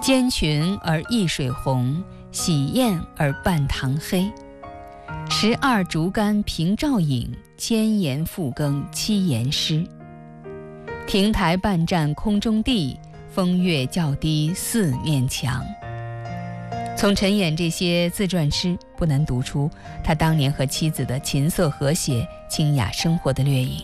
兼群而一水红，喜宴而半堂黑。12竹竿平照影，千言复更七言诗。亭台半占空中地，风月较低四面墙。从陈演这些自传诗，不难读出他当年和妻子的琴瑟和谐、清雅生活的掠影。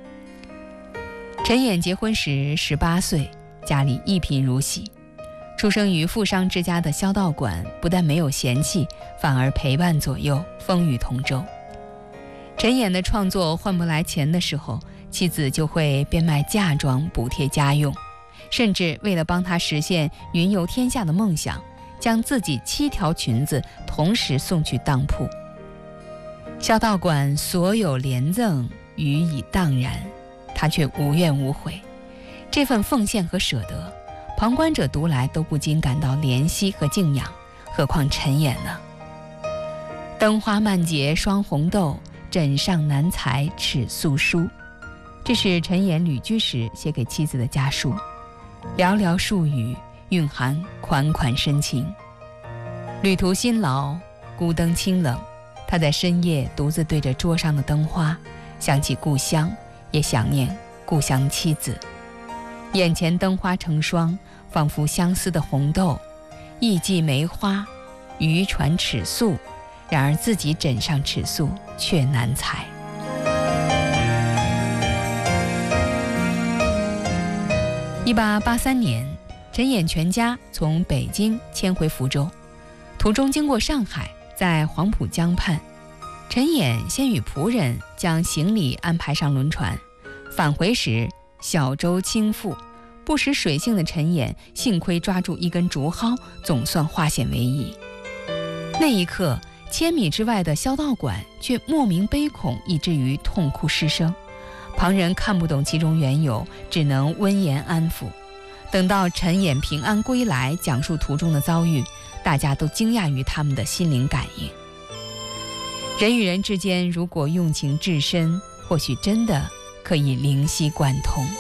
陈演结婚时18岁，家里一贫如洗。出生于富商之家的萧道馆不但没有嫌弃，反而陪伴左右，风雨同舟。陈演的创作换不来钱的时候，妻子就会变卖嫁妆补贴家用，甚至为了帮他实现云游天下的梦想，将自己7条裙子同时送去当铺。萧道馆所有廉赠予以当然，他却无怨无悔。这份奉献和舍得，旁观者读来都不禁感到怜惜和敬仰，何况陈演呢？灯花漫结双红豆，枕上难裁尺素书。这是陈演旅居时写给妻子的家书，寥寥数语，蕴含款款深情。旅途辛劳，孤灯清冷，他在深夜独自对着桌上的灯花，想起故乡，也想念故乡妻子。眼前灯花成双，仿佛相思的红豆，艺伎梅花，渔船尺素，然而自己枕上尺素却难裁。1883年，陈演全家从北京迁回福州，途中经过上海，在黄浦江畔，陈演先与仆人将行李安排上轮船，返回时小舟倾覆，不识水性的陈演幸亏抓住一根竹蒿，总算化险为夷。那一刻，1000米之外的萧道馆却莫名悲恐，以至于痛哭失声。旁人看不懂其中缘由，只能温言安抚。等到陈演平安归来，讲述途中的遭遇，大家都惊讶于他们的心灵感应。人与人之间如果用情至深，或许真的可以灵犀贯通。